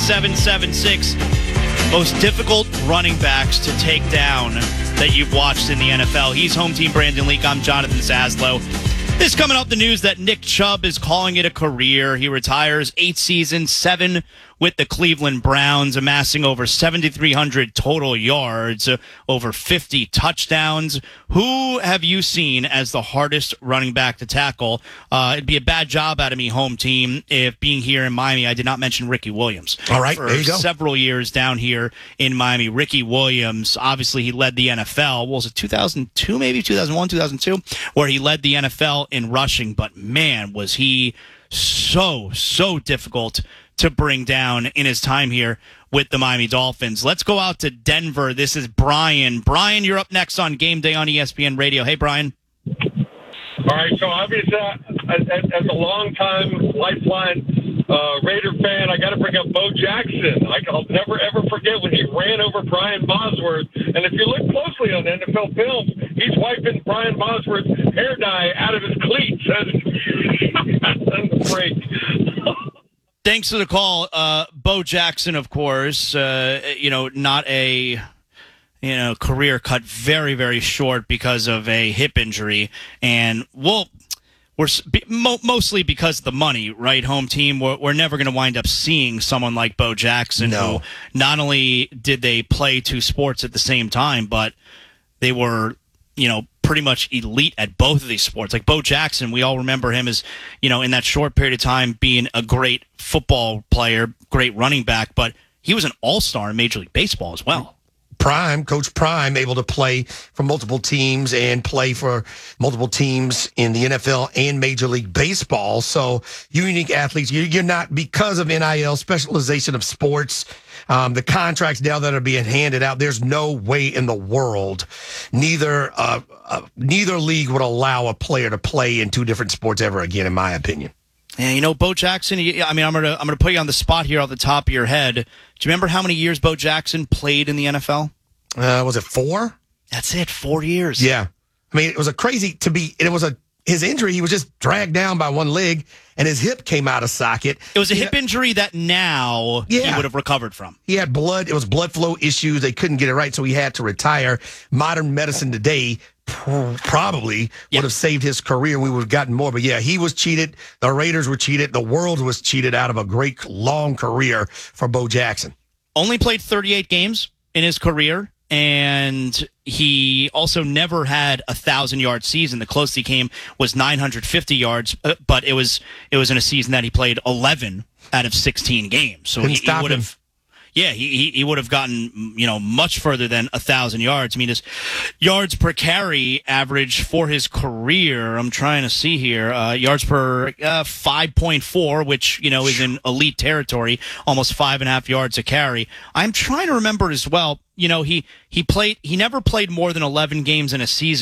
888-776. Most difficult running backs to take down that you've watched in the NFL. He's Home Team Brandon Leak. I'm Jonathan Zaslow. This coming up, the news that Nick Chubb is calling it a career. He retires 8 seasons, 7 with the Cleveland Browns, amassing over 7,300 total yards, over 50 touchdowns. Who have you seen as the hardest running back to tackle? It'd be a bad job out of me, Home Team, if being here in Miami, I did not mention Ricky Williams. All right, there you go. For several years down here in Miami, Ricky Williams, obviously he led the NFL. What was it, 2002 maybe? 2001, 2002? Where he led the NFL in rushing, but man, was he so difficult to bring down in his time here with the Miami Dolphins. Let's go out to Denver. This is Brian. Brian, you're up next on Game Day on ESPN Radio. Hey, Brian. All right, so obviously, as a long-time lifeline Raider fan, I got to bring up Bo Jackson. I'll never, ever forget when he ran over Brian Bosworth. And if you look closely on NFL films, he's wiping Brian Bosworth's hair dye out of his cleats. That's a break. Thanks for the call. Bo Jackson, of course, not a career cut very, very short because of a hip injury. And, mostly because of the money, right, Home Team? We're never going to wind up seeing someone like Bo Jackson, who not only did they play 2 sports at the same time, but they were, pretty much elite at both of these sports. Like Bo Jackson, we all remember him as, in that short period of time being a great football player, great running back, but he was an all-star in Major League Baseball as well. Coach Prime, able to play for multiple teams and play for multiple teams in the NFL and Major League Baseball. So you unique athletes, you're not, because of NIL, specialization of sports, the contracts now that are being handed out, there's no way in the world neither league would allow a player to play in 2 different sports ever again, in my opinion. Yeah, Bo Jackson, I'm gonna put you on the spot here off the top of your head. Do you remember how many years Bo Jackson played in the NFL? Was it 4? That's it, 4 years. Yeah. I mean, it was his injury, he was just dragged down by one leg, and his hip came out of socket. It was a hip injury that now he would have recovered from. He had blood flow issues. They couldn't get it right, so he had to retire. Modern medicine today probably would have saved his career. We would have gotten more. But, yeah, he was cheated. The Raiders were cheated. The world was cheated out of a great long career for Bo Jackson. Only played 38 games in his career. And he also never had a 1,000-yard season. The closest he came was 950 yards, but it was in a season that he played 11 out of 16 games. So he would have, he would have gotten much further than 1,000 yards. I mean, his yards per carry average for his career, I'm trying to see here, yards per 5.4, which is in elite territory, almost 5.5 yards a carry. I'm trying to remember as well. He never played more than 11 games in a season.